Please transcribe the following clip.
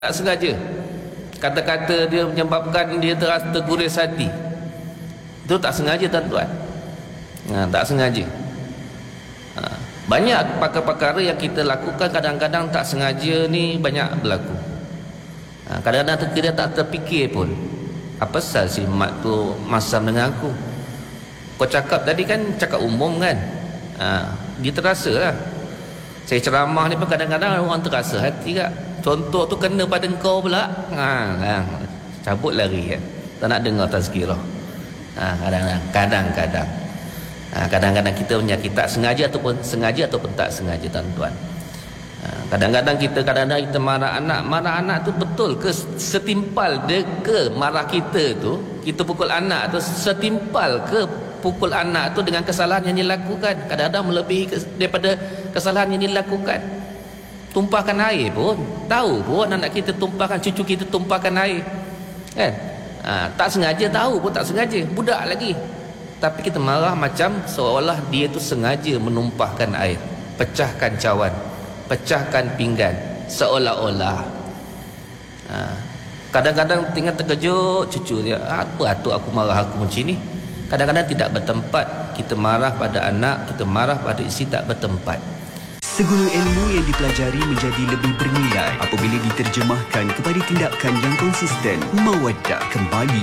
Tak sengaja kata-kata dia menyebabkan dia terguris hati. Itu tak sengaja, tuan-tuan. Tak sengaja. Banyak perkara yang kita lakukan kadang-kadang tak sengaja ni banyak berlaku. Kadang-kadang kita tak terfikir pun, apa pasal si mak tu masam dengan aku. Kau cakap tadi kan cakap umum kan, dia terasa lah. Saya ceramah ni pun kadang-kadang orang terasa hati kak. Contoh tu kena pada kau pula, cabut lari kan. Tak nak dengar tazkirah. Kadang-kadang kita menyakiti tak sengaja ataupun tak sengaja, tuan-tuan. Kadang-kadang kita marah anak tu betul ke setimpal dia ke marah kita tu, kita pukul anak tu setimpal ke pukul anak tu dengan kesalahan yang dilakukan. Kadang-kadang melebihi daripada kesalahan yang dilakukan. Tumpahkan air pun, tahu pun anak kita tumpahkan, cucu kita tumpahkan air kan. Tak sengaja, tahu pun tak sengaja, budak lagi, tapi kita marah macam seolah dia tu sengaja menumpahkan air, pecahkan cawan, pecahkan pinggan, seolah-olah. Kadang-kadang tinggal terkejut cucu dia, apa atuk aku marah aku macam ni. Kadang-kadang tidak bertempat. Kita marah pada anak, kita marah pada isteri, tak bertempat. Segala ilmu yang dipelajari menjadi lebih bernilai apabila diterjemahkan kepada tindakan yang konsisten. Mawaddah kembali